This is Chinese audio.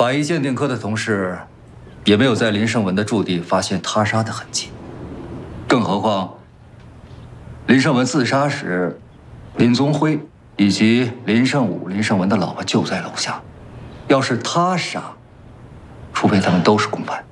法医鉴定科的同事也没有在林胜文的驻地发现他杀的痕迹，更何况林胜文自杀时，林宗辉以及林胜武、林胜文的老婆就在楼下。要是他杀，除非他们都是共犯。